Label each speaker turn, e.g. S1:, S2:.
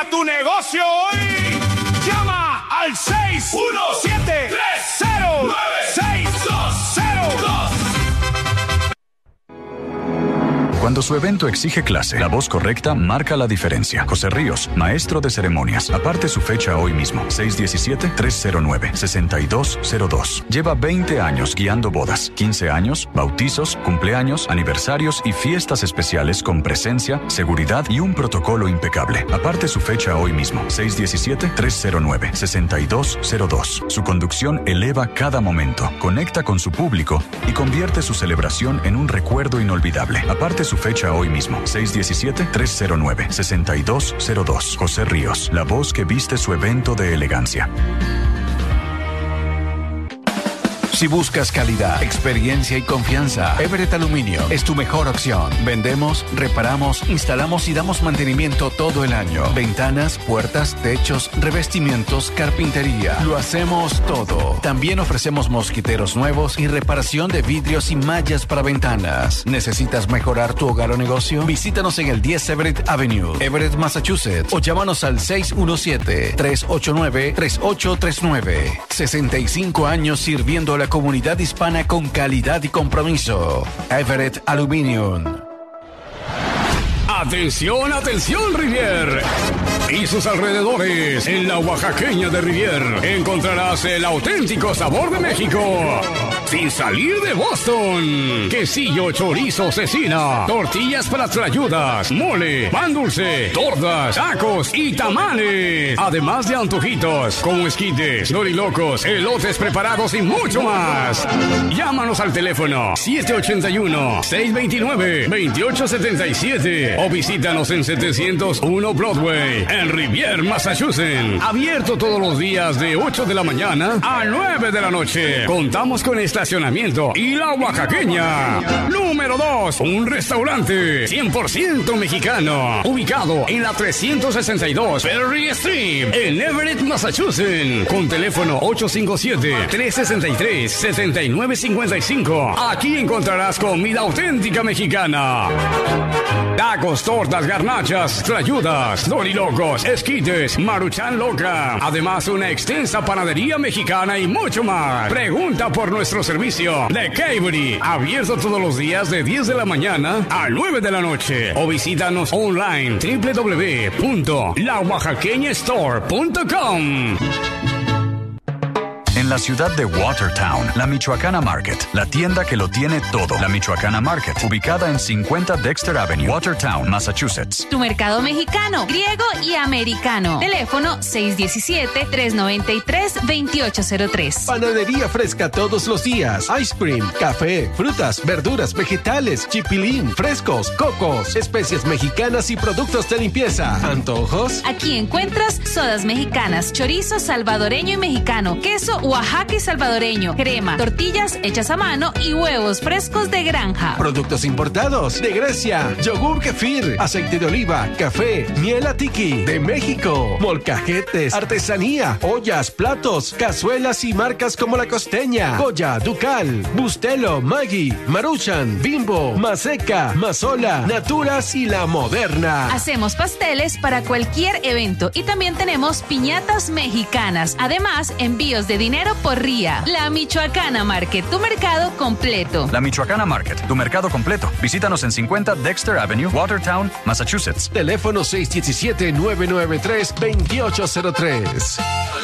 S1: tu negocio hoy. Llama al 617-309622.
S2: Cuando su evento exige clase, la voz correcta marca la diferencia. José Ríos, maestro de ceremonias. Aparte su fecha hoy mismo, 617-309-6202. Lleva 20 años guiando bodas, 15 años, bautizos, cumpleaños, aniversarios y fiestas especiales con presencia, seguridad y un protocolo impecable. Aparte su fecha hoy mismo, 617-309-6202. Su conducción eleva cada momento, conecta con su público y convierte su celebración en un recuerdo inolvidable. Aparte su fecha hoy mismo, 617-309-6202. José Ríos, la voz que viste su evento de elegancia.
S3: Si buscas calidad, experiencia y confianza, Everett Aluminio es tu mejor opción. Vendemos, reparamos, instalamos y damos mantenimiento todo el año. Ventanas, puertas, techos, revestimientos, carpintería. Lo hacemos todo. También ofrecemos mosquiteros nuevos y reparación de vidrios y mallas para ventanas. ¿Necesitas mejorar tu hogar o negocio? Visítanos en el 10 Everett Avenue, Everett, Massachusetts, o llámanos al 617-389-3839. 65 años sirviendo a la comunidad hispana con calidad y compromiso. Everett Aluminium.
S4: Atención, atención, Rivier y sus alrededores. En la oaxaqueña de Rivier encontrarás el auténtico sabor de México sin salir de Boston. Quesillo, chorizo, cecina, tortillas para tlayudas, mole, pan dulce, tortas, tacos y tamales. Además de antojitos como esquites, dorilocos, elotes preparados y mucho más. Llámanos al teléfono 781-629-2877 o visítanos en 701 Broadway, en Rivier, Massachusetts. Abierto todos los días de 8 de la mañana a 9 de la noche. Contamos con estacionamiento y la oaxaqueña. Número 2, un restaurante 100% mexicano, ubicado en la 362 Perry Street, en Everett, Massachusetts, con teléfono 857-363-7955. Aquí encontrarás comida auténtica mexicana. Tacos, tortas, garnachas, tlayudas, dorilocos, esquites, maruchan loca. Además, una extensa panadería mexicana y mucho más. Pregunta por nuestro servicio de catering, abierto todos los días de 10 de la mañana a 9 de la noche. O visítanos online www.laoaxaqueñastore.com.
S2: En la ciudad de Watertown, la Michoacana Market, la tienda que lo tiene todo. La Michoacana Market, ubicada en 50 Dexter Avenue, Watertown, Massachusetts.
S5: Tu mercado mexicano, griego y americano. Teléfono 617-393-2803.
S6: Panadería fresca todos los días. Ice cream, café, frutas, verduras, vegetales, chipilín, frescos, cocos, especias mexicanas y productos de limpieza. ¿Antojos?
S5: Aquí encuentras sodas mexicanas, chorizo salvadoreño y mexicano, queso Oaxaca y salvadoreño, crema, tortillas hechas a mano y huevos frescos de granja.
S6: Productos importados de Grecia, yogur kefir, aceite de oliva, café, miel atiki de México, molcajetes, artesanía, ollas, platos, cazuelas y marcas como La Costeña, Goya, Ducal, Bustelo, Maggi, Maruchan, Bimbo, Maseca, Mazola, Naturas y La Moderna.
S5: Hacemos pasteles para cualquier evento y también tenemos piñatas mexicanas. Además, envíos de dinero por RIA. La Michoacana Market, tu mercado completo.
S2: La Michoacana Market, tu mercado completo. Visítanos en 50 Dexter Avenue, Watertown, Massachusetts.
S6: Teléfono 617-993-2803.